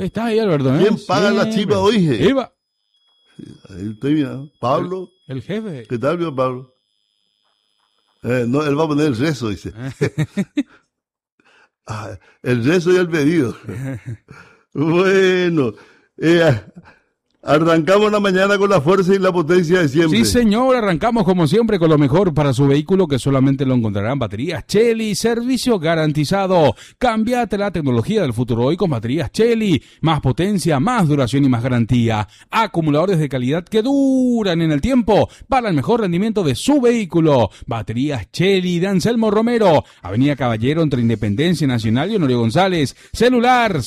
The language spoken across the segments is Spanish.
Está ahí, Alberto. ¿Quién paga la chiva hoy? Eva. Ahí estoy mirando. Pablo. El jefe. ¿Qué tal, mi Pablo? No, él va a poner el rezo, dice. El rezo y el pedido. Bueno, arrancamos la mañana con la fuerza y la potencia de siempre. Sí, señor, arrancamos como siempre con lo mejor para su vehículo, que solamente lo encontrarán baterías Chery, servicio garantizado. Cámbiate la tecnología del futuro hoy con baterías Chery, más potencia, más duración y más garantía. Acumuladores de calidad que duran en el tiempo para el mejor rendimiento de su vehículo. Baterías Chery de Anselmo Romero, Avenida Caballero entre Independencia Nacional y Honorio González. Celular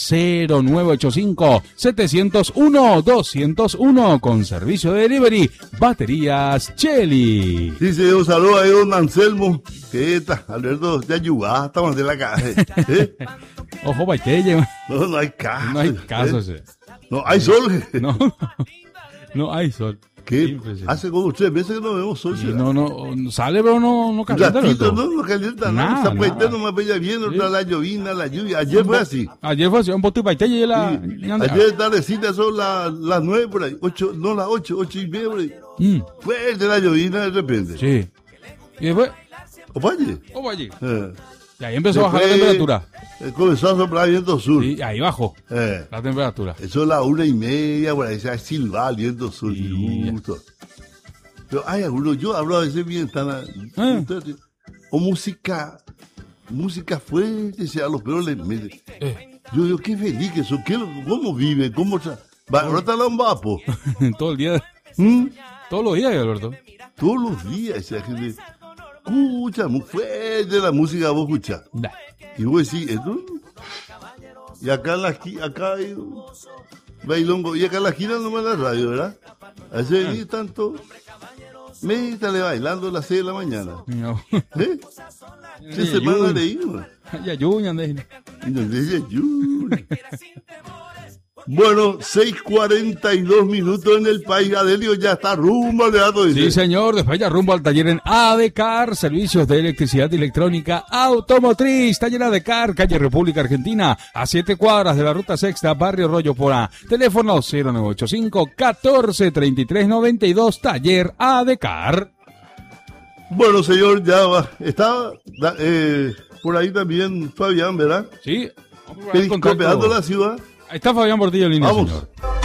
0985-701-201 con servicio de delivery. Baterías Chery. Dice un saludo ahí a don Anselmo. ¿Qué está? Alberto, te ayuda, estamos de la caja. Ojo, Baitelle. No hay caso. No hay caso ese. No hay sol. No hay sol. ¿Qué? Hace como 3 meses que no vemos sol. No sale, pero no calienta. No calienta nada. Esa puente no me veía bien, otra la llovina, la lluvia. Ayer fue así. Ayer fue así, un poquito de Baitelle y la... Ayer tardecita son las 9 por ahí. 8, no las 8:30 por ahí. Fuerte la llovina de repente. Sí. Y después... Oye. Y ahí empezó a bajar la temperatura. Comenzó a soplar viento sur. Y ahí bajó la temperatura. Eso es la 1:30, por ahí se silba el viento sur. Pero hay algunos, yo hablo a veces bien, o música fuerte, sea los peores les meten. Yo, qué feliz que son, cómo viven, ahora está la vapo. Todo el día. Todos los días, Alberto. Todos los días, esa gente escucha muy fuerte la música, vos escuchás. Y vos decís, esto. Y acá hay bailongo, y acá en la esquina nomás la radio, ¿verdad? Así tanto. Métale bailando a las 6 de la mañana. No. ¿Qué semana leímos? Ya, Yuñan, Bueno, 6:42 minutos en el país. Adelio ya está rumbo al teatro. Sí, señor. Después ya rumbo al taller en ADECAR, servicios de electricidad y electrónica automotriz. Taller ADECAR, calle República Argentina, a 7 cuadras de la ruta sexta, barrio Rollo Porá. Teléfono 0985-143392, taller ADECAR. Bueno, señor, ya va. Está por ahí también Fabián, ¿verdad? Sí. Periscopeando la ciudad. Ahí está Fabián Portillo en línea, Vamos. Señor.